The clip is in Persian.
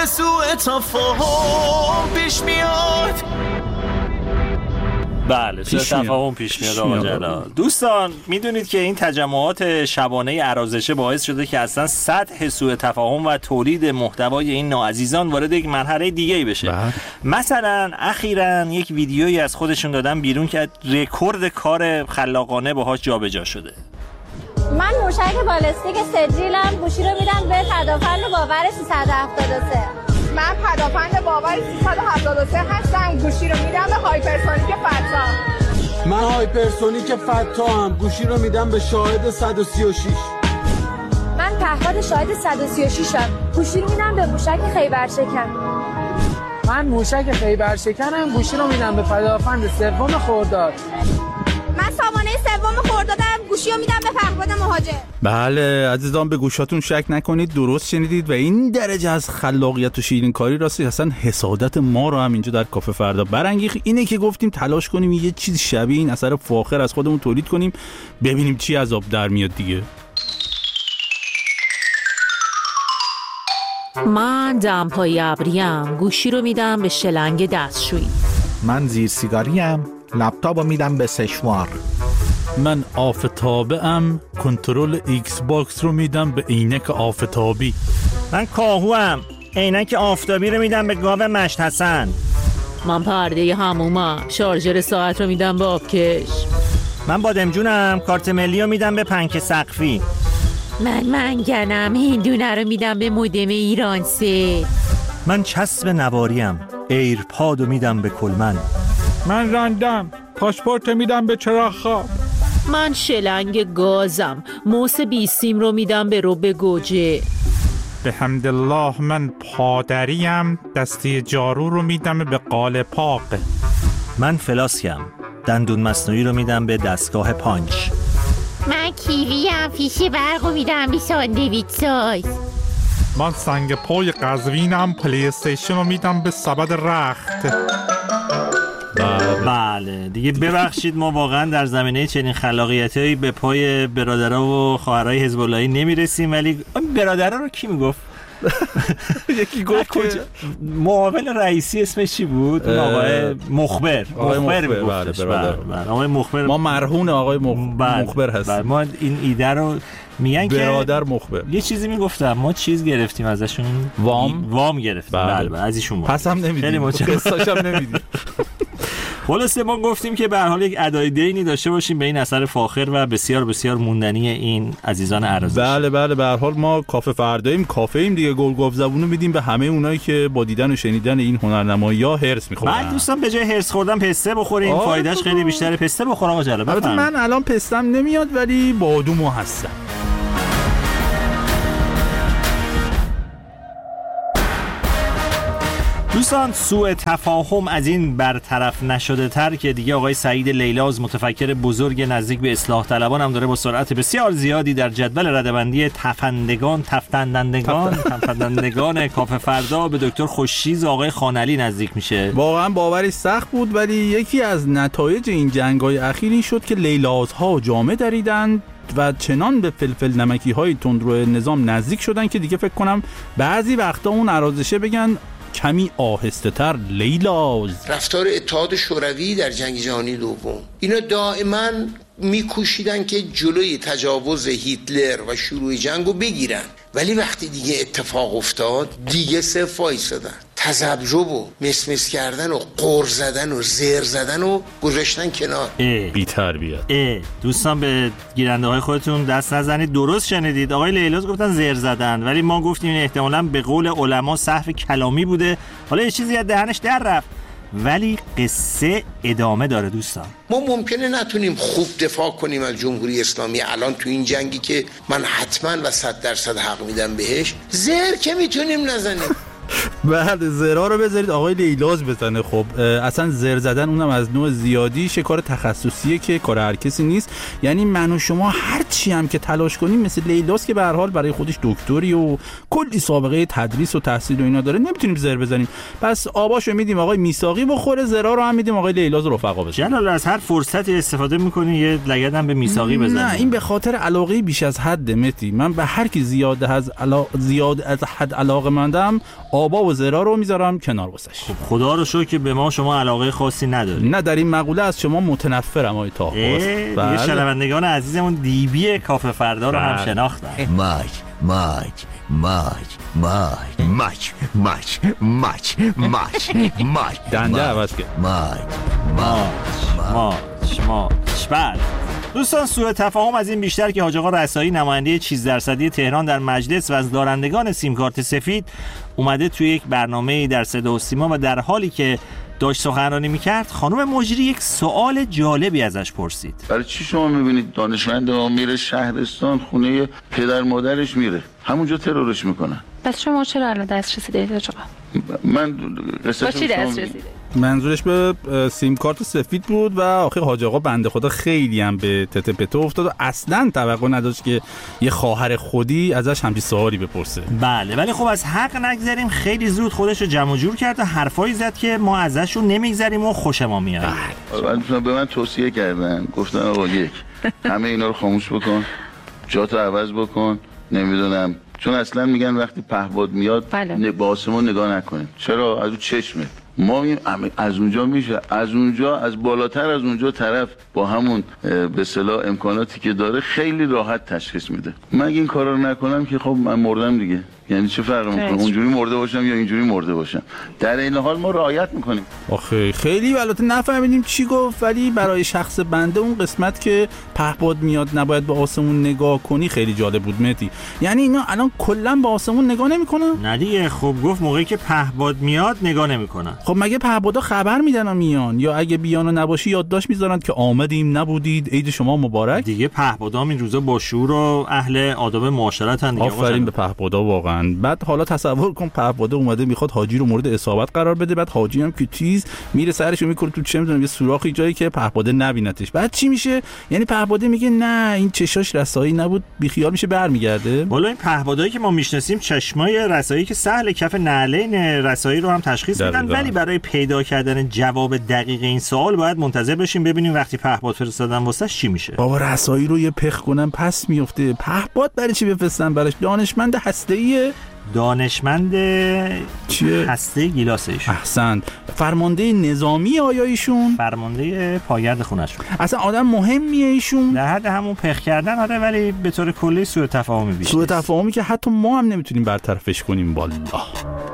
سوء تفاهم پیش میاد. بله سوء تفاهم پیش میاد آقا جلال. دوستان میدونید که این تجمعات شبانه عرازشه باعث شده که اصلا سطح سوء تفاهم و تولید محتوای این ناعزیزان وارد یک مرحله دیگه‌ای بشه. مثلا اخیراً یک ویدیویی از خودشون دادن بیرون که رکورد کار خلاقانه باهاش جابجا شده. من موشک بالستیک سجیلم گوشی رو میدم به پدافند باور 373. من پدافند باور 373 هستم، گوشی رو میدم به هایپرسونیک فتا. من هایپرسونیک فتا هم، گوشی رو میدم به شاهد 136. من پهپاد شاهد 136 هم، گوشی رو میدم به موشک خیبرشکن. من موشک خیبرشکنم، گوشی رو میدم به پدافند سوم خرداد. من سامانه سوم خردادم، گوشی رو میدم به پهپاد مهاجر. بله عزیزان به گوشاتون شک نکنید، درست شنیدید و این درجه از خلاقیت و شیرین کاری راستی اصلا حسادت ما رو هم اینجا در کافه فردا برانگیخت. اینه که گفتیم تلاش کنیم یه چیز شبیه این اثر فاخر از خودمون تولید کنیم، ببینیم چی عذاب در میاد دیگه. من دمپایی ابریم، گوشی رو میدم به شلنگ دستشویی. من زیر سیگاریم، لپتاپ رو میدم به سشوار. من آفتابم، کنترل ایکس باکس رو میدم به عینک آفتابی. من کاهوام، عینک آفتابی رو میدم به گاو مشت حسن. من پرده همومم، شارژر ساعت رو میدم به آبکش. من بادمجونم، کارت ملی رو میدم به پنکه سقفی. من منگنم، هندونه رو میدم به مودم ایران 3. من چسب نواریم، ایرپاد رو میدم به کلمن. من راندم، پاسپورت میدم به چراغ خواب. من شلنگ گازم، موس بیسیم رو میدم به رب گوجه. به حمدالله من پادریم، دستی جارو رو میدم به قالپاق. من فلاسکم، دندون مصنوعی رو میدم به دستگاه پانچ. من کیویم، فیشه برق رو میدم به ساندویچ ساز. من سنگ پای قزوینم، پلی استیشن رو میدم به سبد رخت. بله دیگه ببخشید ما واقعا در زمینه چنین خلاقیتایی به پای برادرها و خواهرای حزب اللهی نمیرسیم. ولی برادرها رو کی میگفت؟ یکی گفت که معاون رئیسی اسمش چی بود؟ آقای مخبر. آقای مخبر. ما مرهون آقای مخبر هستیم. ما این ایده رو میگن که برادر مخبر. یه چیزی میگفتم ما چیز گرفتیم ازشون، وام گرفتیم. بله از ایشون پس هم نمیدیم، قصه‌اش هم نمیدیم. خلاصه ما گفتیم که به هر حال یک ادای دینی داشته باشیم به این اثر فاخر و بسیار بسیار موندنی این عزیزان عرازش. بله به هر حال ما کافه فرداییم، کافه ایم دیگه، گلگاف زبونو میدیم به همه اونایی که با دیدن و شنیدن این هنرنمایی‌ها هرس می‌خورن. بعد دوستان به جای هرس خوردن پسته بخورین، فایدهش خیلی بیشتره. پسته بخورم آقا جلال. البته من الان پستم نمیاد ولی بادومو هستم. دوستان سوء تفاهم از این برطرف نشده تر که دیگه آقای سعید لیلاز متفکر بزرگ نزدیک به اصلاح طلبان هم داره با سرعت بسیار زیادی در جدول ردبندی تفندندگان کافه فردا به دکتر خوشچیز آقای خانعلی نزدیک میشه. واقعا باوری سخت بود ولی یکی از نتایج این جنگ‌های اخیر این شد که لیلازها جامه دریدند و چنان به فلفل نمکی های تندرو نظام نزدیک شدن که دیگه فکر کنم بعضی وقتا اون عرازشه بگن کمی آهسته تر لیلاز. رفتار اتحاد شوروی در جنگ جهانی دوم، اینا دائما میکوشیدن که جلوی تجاوز هیتلر و شروع جنگو بگیرن، ولی وقتی دیگه اتفاق افتاد دیگه صفر وایسادن. تذبذب و مسمس کردن و قُر زدن و زر زدن و گذاشتن کنار. بی تربیت. دوستان به گیرنده های خودتون دست نزنید. درست شنیدید آقای لیلاز گفتن زر زدن، ولی ما گفتیم این احتمالاً به قول علما صحو کلامی بوده. حالا یه چیزی از دهنش در رفت ولی قصه ادامه داره دوستان. ما ممکنه نتونیم خوب دفاع کنیم از جمهوری اسلامی الان تو این جنگی که من حتما و 100% حق میدم بهش. زر که میتونیم نزنیم. بعد زرا رو بذارید آقای لیلاز بزنه. خب اصلا زر زدن اونم از نوع زیادی کار تخصصیه که کار هر کسی نیست. یعنی من و شما هر چی هم که تلاش کنیم مثل لیلاز که به هر حال برای خودش دکتری و کلی سابقه تدریس و تحصیل و اینا داره نمیتونیم زر بزنیم. پس آباشو میدیم آقای میثاقی بخوره، زرا رو هم میدیم آقای لیلاز رفقا بزنه. جلال از هر فرصتی استفاده میکنی یه لگد هم به میثاقی بزنی. نه این به خاطر علاقه بیش از حد متی. من به هر کی زیاد از حد علاقه مندم آبا و زرا رو میذارم کنار واسش. خب خدا رو شکر که به ما شما علاقه خاصی نداری. نه در این مقوله از شما متنفرم آقای طاهر. دیگه شنوندگان عزیزمون دیبی کافه فردا رو هم شناختن. ماچ دنده عوض کرد. ماچ. بعد دوستان سوء تفاهم از این بیشتر که حاج آقا رسایی نماینده 10% تهران در مجلس و از دارندگان سیم کارت سفید اومده توی یک برنامه در صدا و سیما و در حالی که داشت سخنرانی میکرد خانم مجری یک سوال جالبی ازش پرسید. برای چی شما میبینید دانشمند ما میره شهرستان خونه پدر مادرش میره همونجا ترورش میکنن؟ پس شما چرا الان دسترسی دارید آقا؟ من با چی دسترسی دارید؟ منظورش به سیم کارت سفید بود و آخه حاج آقا بنده خدا خیلی هم به تته پته افتاد و اصلا توقع نداشت که یه خواهر خودی ازش همچین سوالی بپرسه. بله ولی خب از حق نگذریم، خیلی زود خودش رو جمع جور کرد و حرفایی زد که ما ازش رو نمیگذریم و خوش ما میاد. به من توصیه کردن، گفتن آقا یک همه اینا رو خاموش بکن، جاتو عوض بکن، نمیدونم، چون اصلا میگن وقتی پهباد میاد با آسمون نگاه نکنیم. چرا؟ از اون چشمه ما از اونجا میشه، از اونجا از بالاتر از اونجا طرف با همون به اصطلاح امکاناتی که داره خیلی راحت تشخیص میده. من این کارا رو نکنم که خب من مردم دیگه، یعنی چه فرقی میکنه اونجوری مرده باشم یا اینجوری مرده باشم؟ در این حال ما رعایت میکنیم. آخه خیلی البته نفهمیدیم چی گفت، ولی برای شخص بنده اون قسمت که پهپاد میاد نباید به آسمون نگاه کنی خیلی جالب بود مهدی. یعنی اینا الان کلا به آسمون نگاه نمیکنن؟ نه دیگه، خب گفت موقعی که پهپاد میاد نگاه نمیکنن. خب مگه پهپادا خبر میدن و میان، یا اگه بیان و نباشی یادداشت میذارن که آمدیم نبودید عید شما مبارک؟ دیگه پهپادا این روزا با شعور و اهل آداب معاشرتن دیگه. آفرین به پهپادا واقعا. بعد حالا تصور کن پهپادا اومده میخواد حاجی رو مورد اصابت قرار بده، بعد حاجی هم که تیز میره سرشو میکنه تو چه میدونم یه سوراخی جایی که پهپادا نبینتش. بعد چی میشه؟ یعنی پهپادا میگه نه این چشاش رسایی نبود، بیخیال میشه برمیگرده. والا این پهپادایی که ما میشناسیم چشمای رسایی که سهل کف نعلین رسایی رو هم تشخیص میدن، ولی برای پیدا کردن جواب دقیق این سوال باید منتظر بشیم ببینیم وقتی پهپاد فرستادن واسش چی میشه. بابا رسایی رو یه پخ کنن پس میفته. پهپاد برای چی بفرستن براش؟ دانشمند هسته‌ایه. دانشمند چیه؟ هسته گیلاس ایشون. احسن. فرمانده نظامی آیا ایشون؟ فرمانده پایگرد خونه‌شون. اصلا آدم مهمیه ایشون. در حد همون پخ کردن آره، ولی به طور کلی سوء تفاهمی بیشتر. سوء تفاهمی که حتی ما هم نمیتونیم برطرفش کنیم والله.